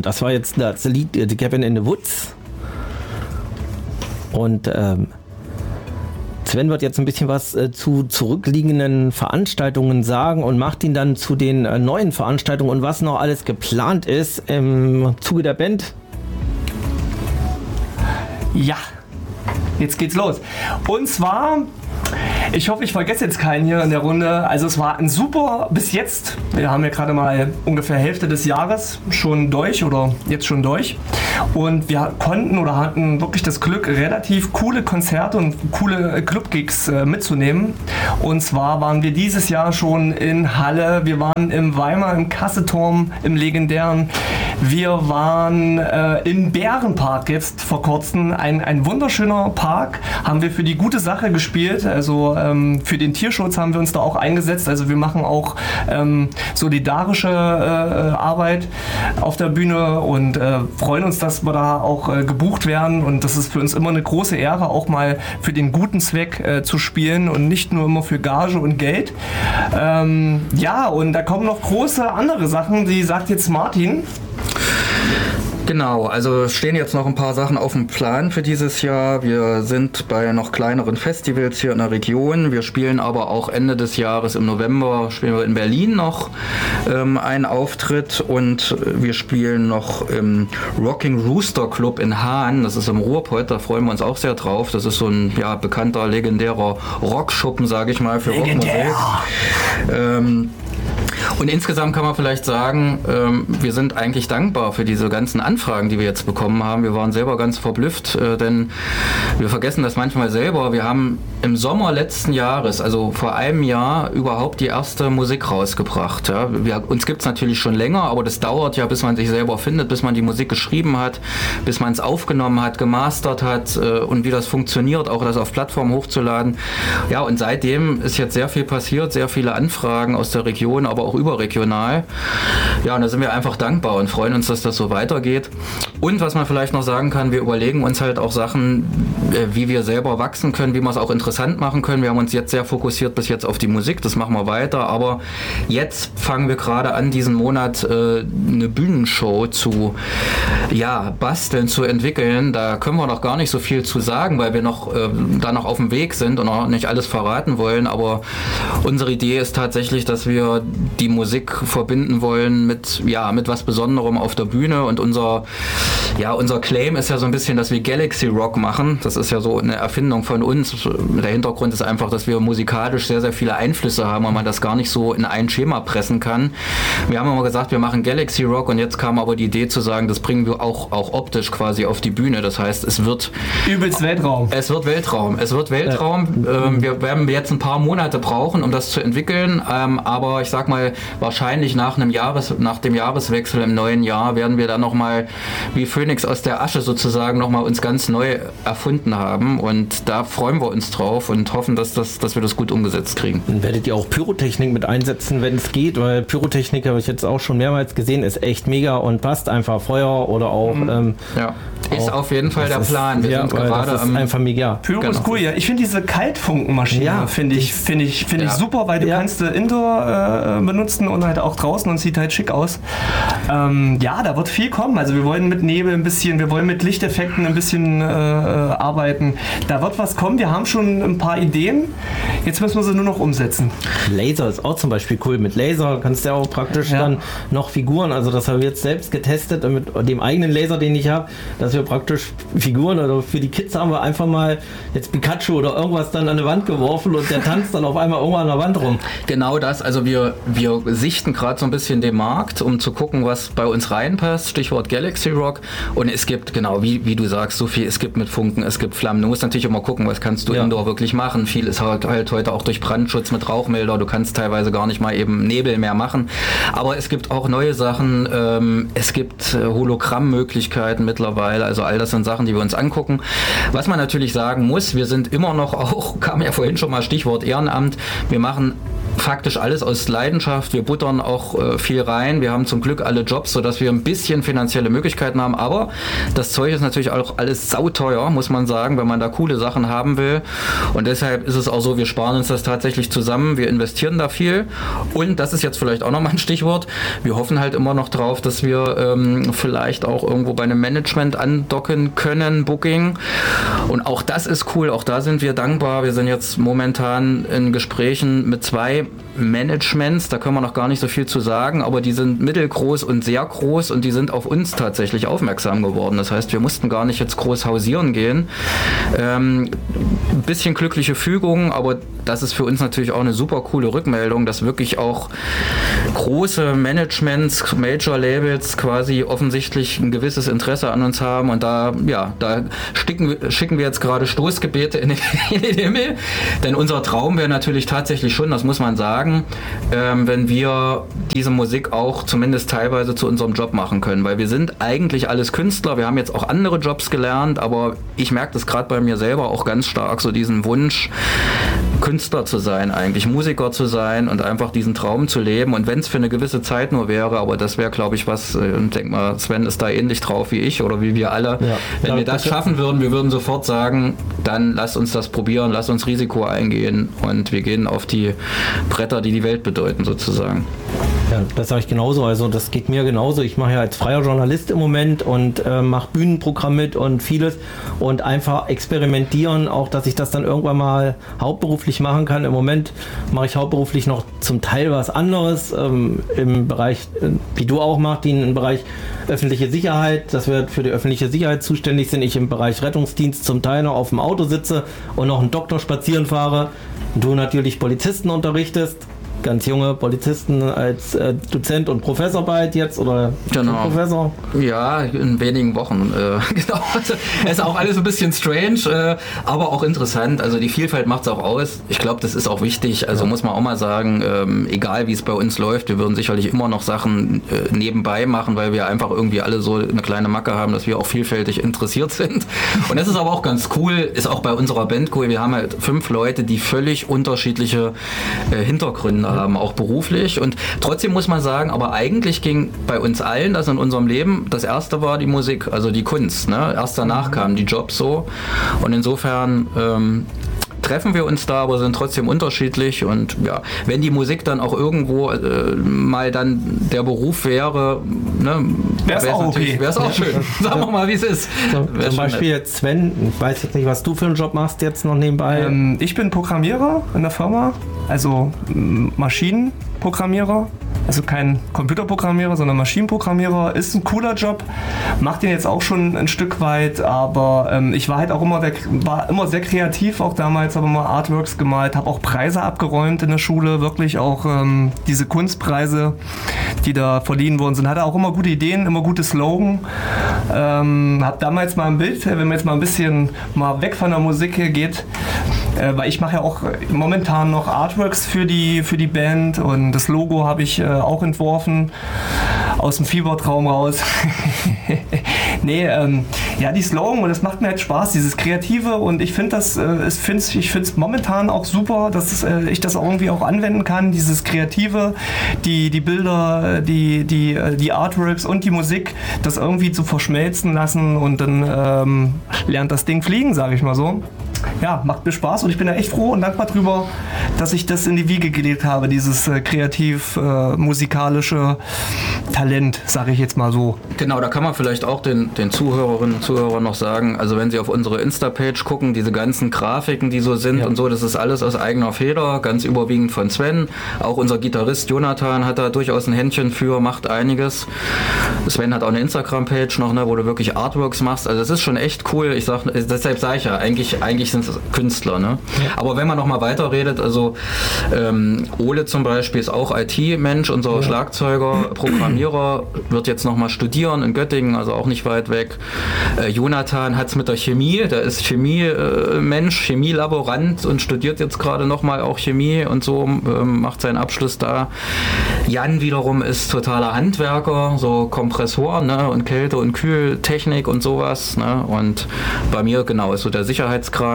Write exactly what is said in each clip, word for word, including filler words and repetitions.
das war jetzt das Lied The Cabin in the Woods. Und ähm, Sven wird jetzt ein bisschen was äh, zu zurückliegenden Veranstaltungen sagen und macht ihn dann zu den äh, neuen Veranstaltungen und was noch alles geplant ist im Zuge der Band. Ja, jetzt geht's los. Und zwar, ich hoffe, ich vergesse jetzt keinen hier in der Runde. Also es war ein super, bis jetzt, wir haben ja gerade mal ungefähr Hälfte des Jahres schon durch oder jetzt schon durch. Und wir konnten oder hatten wirklich das Glück, relativ coole Konzerte und coole Club-Gigs äh, mitzunehmen. Und zwar waren wir dieses Jahr schon in Halle, wir waren im Weimar, im Kasseturm, im legendären. Wir waren äh, im Bärenpark jetzt vor kurzem, ein, ein wunderschöner Park, haben wir für die gute Sache gespielt, also ähm, für den Tierschutz haben wir uns da auch eingesetzt, also wir machen auch ähm, solidarische äh, Arbeit auf der Bühne und äh, freuen uns, dass wir da auch äh, gebucht werden und das ist für uns immer eine große Ehre, auch mal für den guten Zweck äh, zu spielen und nicht nur immer für Gage und Geld. Ähm, ja, und da kommen noch große andere Sachen, die sagt jetzt Martin. Genau, also stehen jetzt noch ein paar Sachen auf dem Plan für dieses Jahr. Wir sind bei noch kleineren Festivals hier in der Region. Wir spielen aber auch Ende des Jahres im November spielen wir in Berlin noch ähm, einen Auftritt und wir spielen noch im Rocking Rooster Club in Hahn. Das ist im Ruhrpott, da freuen wir uns auch sehr drauf. Das ist so ein ja, bekannter, legendärer Rockschuppen, sage ich mal, für Rockmusik. Ähm, Und insgesamt kann man vielleicht sagen, ähm, wir sind eigentlich dankbar für diese ganzen Anfragen, die wir jetzt bekommen haben. Wir waren selber ganz verblüfft, äh, denn wir vergessen das manchmal selber. Wir haben im Sommer letzten Jahres, also vor einem Jahr, überhaupt die erste Musik rausgebracht. Ja. Wir, uns gibt es natürlich schon länger, aber das dauert ja, bis man sich selber findet, bis man die Musik geschrieben hat, bis man es aufgenommen hat, gemastert hat äh, und wie das funktioniert, auch das auf Plattformen hochzuladen. Ja, und seitdem ist jetzt sehr viel passiert, sehr viele Anfragen aus der Region, aber auch überregional. Ja, und da sind wir einfach dankbar und freuen uns, dass das so weitergeht. Und was man vielleicht noch sagen kann, wir überlegen uns halt auch Sachen, äh, wie wir selber wachsen können, wie wir es auch interessant machen können. Wir haben uns jetzt sehr fokussiert bis jetzt auf die Musik, das machen wir weiter, aber jetzt fangen wir gerade an, diesen Monat äh, eine Bühnenshow zu ja, basteln, zu entwickeln. Da können wir noch gar nicht so viel zu sagen, weil wir noch äh, da noch auf dem Weg sind und noch nicht alles verraten wollen, aber unsere Idee ist tatsächlich, dass wir die Musik verbinden wollen mit, ja, mit was Besonderem auf der Bühne und unser, ja, unser Claim ist ja so ein bisschen, dass wir Galaxy Rock machen. Das ist ja so eine Erfindung von uns. Der Hintergrund ist einfach, dass wir musikalisch sehr, sehr viele Einflüsse haben und man das gar nicht so in ein Schema pressen kann. Wir haben immer gesagt, wir machen Galaxy Rock und jetzt kam aber die Idee zu sagen, das bringen wir auch, auch optisch quasi auf die Bühne. Das heißt, es wird übelst Weltraum. Es wird Weltraum. Es wird Weltraum. Ja. Ähm, wir werden jetzt ein paar Monate brauchen, um das zu entwickeln. Ähm, aber ich sag mal, wahrscheinlich nach einem Jahres, nach dem Jahreswechsel im neuen Jahr werden wir dann nochmal wie Phönix aus der Asche sozusagen nochmal uns ganz neu erfunden haben und da freuen wir uns drauf und hoffen, dass, das, dass wir das gut umgesetzt kriegen. Dann werdet ihr auch Pyrotechnik mit einsetzen, wenn es geht, weil Pyrotechnik habe ich jetzt auch schon mehrmals gesehen, ist echt mega und passt einfach Feuer oder auch... Mhm. Ähm, ja, ist auch, auf jeden Fall der Plan. Wir ja, sind gerade das ist einfach mega. Pyro genau. ist cool, ja. Ich finde diese Kaltfunkenmaschine, ja, finde ich, find ich, find ja. ich super, weil du ja. kannst äh, Indoor äh, benutzen und halt auch draußen und sieht halt schick aus. Ähm, ja, da wird viel kommen. Also wir wollen mit Nebel ein bisschen, wir wollen mit Lichteffekten ein bisschen äh, arbeiten. Da wird was kommen. Wir haben schon ein paar Ideen. Jetzt müssen wir sie nur noch umsetzen. Laser ist auch zum Beispiel cool. Mit Laser kannst du ja auch praktisch ja. dann noch Figuren, also das haben wir jetzt selbst getestet mit dem eigenen Laser, den ich habe, dass wir praktisch Figuren oder für die Kids haben wir einfach mal jetzt Pikachu oder irgendwas dann an die Wand geworfen und der tanzt dann auf einmal irgendwo an der Wand rum. Genau das. Also wir, wir sichten gerade so ein bisschen den Markt, um zu gucken, was bei uns reinpasst. Stichwort Galaxy Rock. Und es gibt, genau, wie, wie du sagst, so viel, es gibt mit Funken, es gibt Flammen. Du musst natürlich immer gucken, was kannst du ja. indoor wirklich machen. Viel ist halt, halt heute auch durch Brandschutz mit Rauchmelder. Du kannst teilweise gar nicht mal eben Nebel mehr machen. Aber es gibt auch neue Sachen. Ähm, es gibt äh, Hologrammmöglichkeiten mittlerweile. Also all das sind Sachen, die wir uns angucken. Was man natürlich sagen muss, wir sind immer noch auch, kam ja vorhin schon mal Stichwort Ehrenamt, wir machen faktisch alles aus Leidenschaft. Wir buttern auch äh, viel rein. Wir haben zum Glück alle Jobs, sodass wir ein bisschen finanzielle Möglichkeiten haben. Aber das Zeug ist natürlich auch alles sauteuer, muss man sagen, wenn man da coole Sachen haben will. Und deshalb ist es auch so, wir sparen uns das tatsächlich zusammen. Wir investieren da viel. Und das ist jetzt vielleicht auch nochmal ein Stichwort. Wir hoffen halt immer noch drauf, dass wir ähm, vielleicht auch irgendwo bei einem Management andocken können, Booking. Und auch das ist cool. Auch da sind wir dankbar. Wir sind jetzt momentan in Gesprächen mit zwei Managements, da können wir noch gar nicht so viel zu sagen, aber die sind mittelgroß und sehr groß und die sind auf uns tatsächlich aufmerksam geworden. Das heißt, wir mussten gar nicht jetzt groß hausieren gehen. Ähm, ein bisschen glückliche Fügung, aber das ist für uns natürlich auch eine super coole Rückmeldung, dass wirklich auch große Managements, Major-Labels quasi offensichtlich ein gewisses Interesse an uns haben und da, ja, da schicken, schicken wir jetzt gerade Stoßgebete in den, in den Himmel, denn unser Traum wäre natürlich tatsächlich schon, das muss man sagen, ähm, wenn wir diese Musik auch zumindest teilweise zu unserem Job machen können, weil wir sind eigentlich alles Künstler, wir haben jetzt auch andere Jobs gelernt, aber ich merke das gerade bei mir selber auch ganz stark, so diesen Wunsch, Künstler zu sein, eigentlich Musiker zu sein und einfach diesen Traum zu leben und wenn es für eine gewisse Zeit nur wäre, aber das wäre, glaube ich, was, ich denke mal, Sven ist da ähnlich drauf wie ich oder wie wir alle, ja, wenn ja, wir das schaffen würden, wir würden sofort sagen, dann lasst uns das probieren, lasst uns Risiko eingehen und wir gehen auf die Bretter, die die Welt bedeuten, sozusagen. Ja, das sage ich genauso. Also das geht mir genauso. Ich mache ja als freier Journalist im Moment und äh, mache Bühnenprogramm mit und vieles und einfach experimentieren, auch dass ich das dann irgendwann mal hauptberuflich machen kann. Im Moment mache ich hauptberuflich noch zum Teil was anderes ähm, im Bereich, äh, wie du auch machst, die im Bereich öffentliche Sicherheit, dass wir für die öffentliche Sicherheit zuständig sind. Ich im Bereich Rettungsdienst zum Teil noch auf dem Auto sitze und noch einen Doktor spazieren fahre. Du natürlich Polizisten unterrichtest. Ganz junge Polizisten als äh, Dozent und Professor bald jetzt oder genau. Professor? Ja, in wenigen Wochen. Äh, genau. Es ist auch alles ein bisschen strange, äh, aber auch interessant. Also die Vielfalt macht es auch aus. Ich glaube, das ist auch wichtig. Also ja. muss man auch mal sagen, ähm, egal wie es bei uns läuft, wir würden sicherlich immer noch Sachen äh, nebenbei machen, weil wir einfach irgendwie alle so eine kleine Macke haben, dass wir auch vielfältig interessiert sind. Und das ist aber auch ganz cool, ist auch bei unserer Band cool. Wir haben halt fünf Leute, die völlig unterschiedliche äh, Hintergründe haben, auch beruflich und trotzdem muss man sagen, aber eigentlich ging bei uns allen das in unserem Leben, das erste war die Musik, also die Kunst, ne? Erst danach kamen die Jobs so und insofern ähm, treffen wir uns da, aber sind trotzdem unterschiedlich und ja, wenn die Musik dann auch irgendwo äh, mal dann der Beruf wäre, ne, wäre es auch okay. Wäre es auch schön. Sagen wir mal, wie es ist. So, zum Beispiel jetzt Sven, ich weiß jetzt nicht, was du für einen Job machst jetzt noch nebenbei. Ähm, ich bin Programmierer in der Firma, also Maschinenprogrammierer. Also kein Computerprogrammierer, sondern Maschinenprogrammierer. Ist ein cooler Job, macht den jetzt auch schon ein Stück weit, aber ähm, ich war halt auch immer, der, war immer sehr kreativ, auch damals habe ich mal Artworks gemalt, habe auch Preise abgeräumt in der Schule, wirklich auch ähm, diese Kunstpreise, die da verliehen worden sind, hatte auch immer gute Ideen, immer gute Slogan. Ähm, habe damals mal ein Bild, wenn man jetzt mal ein bisschen mal weg von der Musik geht, äh, weil ich mache ja auch momentan noch Artworks für die, für die Band und das Logo habe ich äh, auch entworfen, aus dem Fiebertraum raus. nee, ähm, ja, die Slogan, und das macht mir halt Spaß, dieses Kreative, und ich finde das, äh, ich finde es ich find's momentan auch super, dass äh, ich das irgendwie auch anwenden kann, dieses Kreative, die, die Bilder, die, die, die Artworks und die Musik, das irgendwie zu verschmelzen lassen und dann ähm, lernt das Ding fliegen, sage ich mal so. Ja, macht mir Spaß und ich bin da echt froh und dankbar drüber, dass ich das in die Wiege gelegt habe, dieses äh, kreativ-musikalische äh, Talent, sage ich jetzt mal so. Genau, da kann man vielleicht auch den, den Zuhörerinnen und Zuhörern noch sagen, also wenn sie auf unsere Insta-Page gucken, diese ganzen Grafiken, die so sind ja. und so, das ist alles aus eigener Feder, ganz überwiegend von Sven. Auch unser Gitarrist Jonathan hat da durchaus ein Händchen für, macht einiges. Sven hat auch eine Instagram-Page noch, ne, wo du wirklich Artworks machst, also das ist schon echt cool. Ich sag, deshalb sage ich ja, eigentlich, eigentlich sind es Künstler. Ne? Ja. Aber wenn man noch mal weiterredet, also ähm, Ole zum Beispiel ist auch I T-Mensch, unser ja. Schlagzeuger, Programmierer, wird jetzt noch mal studieren in Göttingen, also auch nicht weit weg. Äh, Jonathan hat es mit der Chemie, der ist Chemie-Mensch, Chemielaborant und studiert jetzt gerade noch mal auch Chemie und so, ähm, macht seinen Abschluss da. Jan wiederum ist totaler Handwerker, so Kompressoren, ne? und Kälte- und Kühltechnik und sowas. Ne? Und bei mir genau ist so der Sicherheitskram.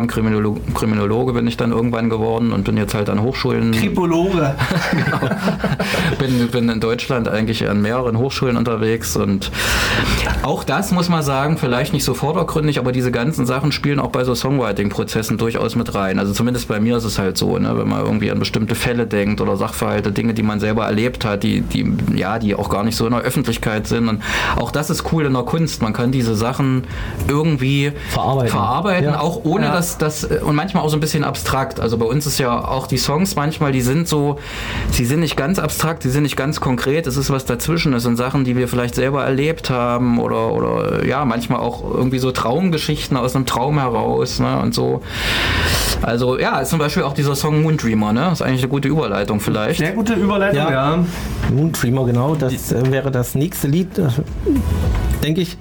haben. Kriminologe, Kriminologe bin ich dann irgendwann geworden und bin jetzt halt an Hochschulen. Kripologe. Genau. bin, bin in Deutschland eigentlich an mehreren Hochschulen unterwegs und auch das muss man sagen, vielleicht nicht so vordergründig, aber diese ganzen Sachen spielen auch bei so Songwriting-Prozessen durchaus mit rein. Also zumindest bei mir ist es halt so, ne, wenn man irgendwie an bestimmte Fälle denkt oder Sachverhalte, Dinge, die man selber erlebt hat, die, die, ja, die auch gar nicht so in der Öffentlichkeit sind. Und auch das ist cool in der Kunst. Man kann diese Sachen irgendwie verarbeiten, verarbeiten ja. auch ohne Ja. dass das und manchmal auch so ein bisschen abstrakt. Also bei uns ist ja auch die Songs manchmal, die sind so, sie sind nicht ganz abstrakt, sie sind nicht ganz konkret. Es ist was dazwischen. Es sind Sachen, die wir vielleicht selber erlebt haben oder, oder ja, manchmal auch irgendwie so Traumgeschichten aus einem Traum heraus, ne, und so. Also ja, ist zum Beispiel auch dieser Song Moon Dreamer, ne? Ist eigentlich eine gute Überleitung vielleicht. Sehr gute Überleitung, ja. Ja. Moon Dreamer, genau, das äh, wäre das nächste Lied, äh, denke ich.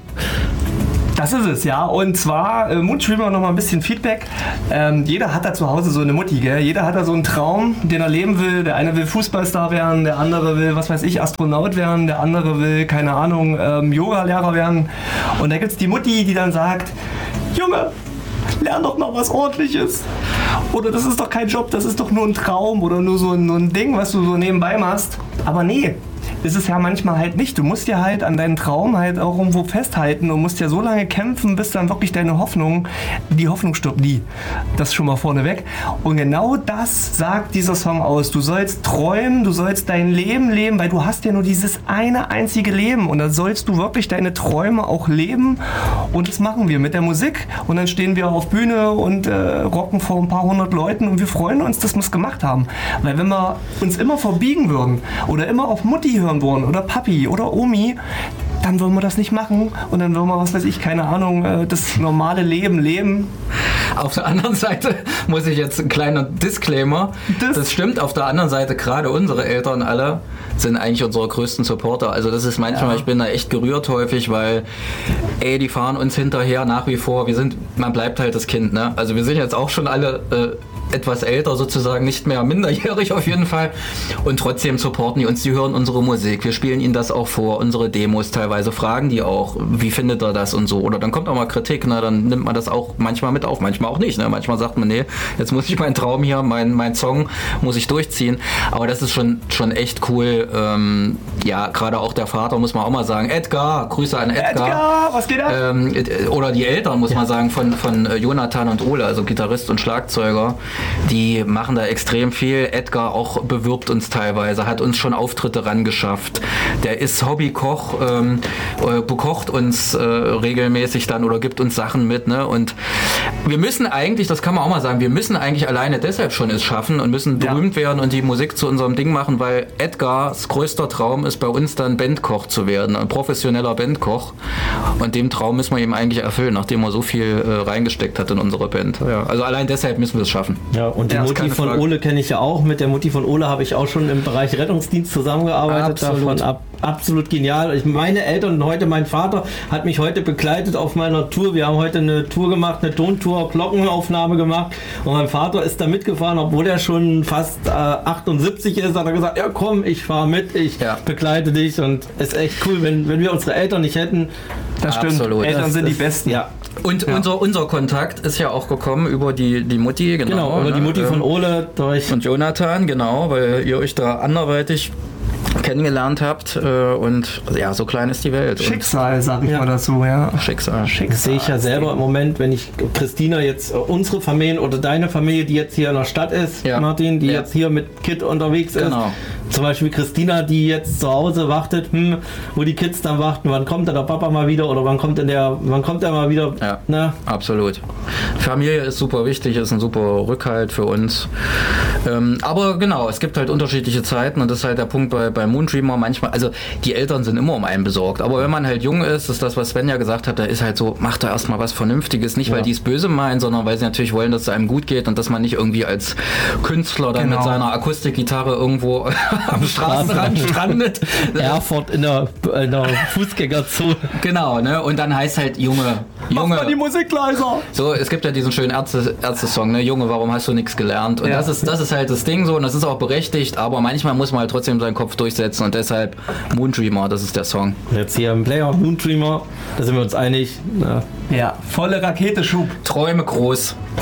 Das ist es, ja. Und zwar, äh, Moondreamer, noch mal ein bisschen Feedback. Ähm, jeder hat da zu Hause so eine Mutti, gell? Jeder hat da so einen Traum, den er leben will. Der eine will Fußballstar werden, der andere will, was weiß ich, Astronaut werden, der andere will, keine Ahnung, ähm, Yoga-Lehrer werden. Und da gibt es die Mutti, die dann sagt, Junge, lern doch mal was Ordentliches. Oder das ist doch kein Job, das ist doch nur ein Traum oder nur so ein, nur ein Ding, was du so nebenbei machst. Aber nee, ist es ja manchmal halt nicht. Du musst ja halt an deinen Traum halt auch irgendwo festhalten und musst ja so lange kämpfen, bis dann wirklich deine Hoffnung, die Hoffnung stirbt nie. Das schon mal vorneweg. Und genau das sagt dieser Song aus. Du sollst träumen, du sollst dein Leben leben, weil du hast ja nur dieses eine einzige Leben und da sollst du wirklich deine Träume auch leben und das machen wir mit der Musik und dann stehen wir auf Bühne und äh, rocken vor ein paar hundert Leuten und wir freuen uns, dass wir es gemacht haben. Weil wenn wir uns immer verbiegen würden oder immer auf Mutti hören wollen oder Papi oder Omi, dann wollen wir das nicht machen und dann wollen wir, was weiß ich, keine Ahnung, das normale Leben leben. Auf der anderen Seite muss ich jetzt ein kleiner Disclaimer. Das, das stimmt, auf der anderen Seite gerade unsere Eltern alle sind eigentlich unsere größten Supporter. Also das ist manchmal, ja. Ich bin da echt gerührt häufig, weil ey, die fahren uns hinterher nach wie vor. Wir sind, man bleibt halt das Kind, ne? Also wir sind jetzt auch schon alle äh, etwas älter sozusagen, nicht mehr minderjährig auf jeden Fall und trotzdem supporten die uns, die hören unsere Musik, wir spielen ihnen das auch vor, unsere Demos teilweise, fragen die auch, wie findet er das und so, oder dann kommt auch mal Kritik, ne? Dann nimmt man das auch manchmal mit auf, manchmal auch nicht, ne? Manchmal sagt man, nee, jetzt muss ich meinen Traum hier, mein, mein Song muss ich durchziehen, aber das ist schon, schon echt cool, ähm, ja, gerade auch der Vater, muss man auch mal sagen, Edgar, Grüße an Edgar, Edgar, was geht ab? Ähm, oder die Eltern, muss ja. man sagen, von, von Jonathan und Ole, also Gitarrist und Schlagzeuger, die machen da extrem viel. Edgar auch bewirbt uns teilweise, hat uns schon Auftritte rangeschafft. Der ist Hobbykoch, ähm, äh, bekocht uns äh, regelmäßig dann oder gibt uns Sachen mit. Ne? Und wir müssen eigentlich, das kann man auch mal sagen, wir müssen eigentlich alleine deshalb schon es schaffen und müssen berühmt ja. werden und die Musik zu unserem Ding machen, weil Edgars größter Traum ist, bei uns dann Bandkoch zu werden, ein professioneller Bandkoch. Und dem Traum müssen wir ihm eigentlich erfüllen, nachdem er so viel äh, reingesteckt hat in unsere Band. Ja, also allein deshalb müssen wir es schaffen. Ja, und die ja, Mutti von Frage. Ole kenne ich ja auch. Mit der Mutti von Ole habe ich auch schon im Bereich Rettungsdienst zusammengearbeitet. Absolut. Davon ab, absolut genial. Ich, meine Eltern und heute mein Vater hat mich heute begleitet auf meiner Tour. Wir haben heute eine Tour gemacht, eine Tontour, Glockenaufnahme gemacht. Und mein Vater ist da mitgefahren, obwohl er schon fast äh, achtundsiebzig ist. Hat er gesagt, ja komm, ich fahre mit, ich ja. begleite dich. Und es ist echt cool, wenn, wenn wir unsere Eltern nicht hätten. Das stimmt, absolut. Eltern das, sind das, die Besten. Ja. Und ja. unser, unser Kontakt ist ja auch gekommen über die, die Mutti, genau. Genau, über ne? die Mutti von Ole durch. Und Jonathan, genau, weil ihr euch da anderweitig kennengelernt habt äh, und ja, so klein ist die Welt. Schicksal, und, sag ich ja. mal dazu, ja. Schicksal. Schicksal. Das sehe ich ja selber im Moment, wenn ich Christina jetzt, unsere Familie oder deine Familie, die jetzt hier in der Stadt ist, ja. Martin, die ja. jetzt hier mit Kid unterwegs ist. Genau. Zum Beispiel Christina, die jetzt zu Hause wartet, hm, wo die Kids dann warten, wann kommt denn der Papa mal wieder oder wann kommt denn der, wann kommt er mal wieder? Ja, na? Absolut. Familie ist super wichtig, ist ein super Rückhalt für uns. Ähm, aber genau, es gibt halt unterschiedliche Zeiten und das ist halt der Punkt bei, bei Moondreamer manchmal, also die Eltern sind immer um einen besorgt, aber wenn man halt jung ist, ist das, was Sven ja gesagt hat, da ist halt so, macht da erstmal was Vernünftiges, nicht ja. weil die es böse meinen, sondern weil sie natürlich wollen, dass es einem gut geht und dass man nicht irgendwie als Künstler dann genau. mit seiner Akustikgitarre irgendwo am Straßenrand strandet. Erfurt in der, in der Fußgängerzone. Genau, ne? Und dann heißt halt, Junge, Junge. Mach mal die Musik leiser. So, es gibt ja diesen schönen Ärzte, Ärzte-Song, ne? Junge, warum hast du nichts gelernt? Und ja. das ist, das ist halt das Ding so und das ist auch berechtigt, aber manchmal muss man halt trotzdem seinen Kopf durchsetzen und deshalb Moondreamer, das ist der Song. Jetzt hier im Player Moondreamer, da sind wir uns einig. Ja, ja volle Rakete Schub. Träume groß.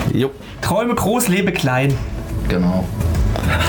Jo. Träume groß, lebe klein. Genau.